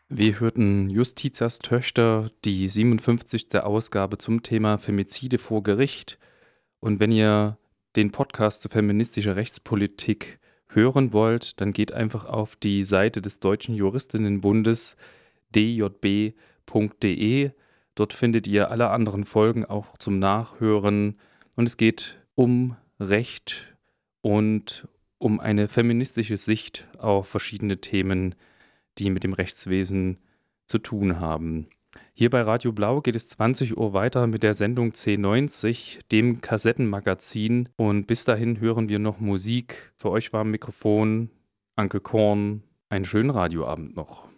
Wir hörten Justitias Töchter, die 57. Ausgabe zum Thema Femizide vor Gericht. Und wenn ihr den Podcast zu feministischer Rechtspolitik hören wollt, dann geht einfach auf die Seite des Deutschen Juristinnenbundes djb.de. Dort findet ihr alle anderen Folgen auch zum Nachhören. Und es geht um Recht und um eine feministische Sicht auf verschiedene Themen, die mit dem Rechtswesen zu tun haben. Hier bei Radio Blau geht es 20 Uhr weiter mit der Sendung C90, dem Kassettenmagazin. Und bis dahin hören wir noch Musik. Für euch war am Mikrofon Anke Korn. Einen schönen Radioabend noch.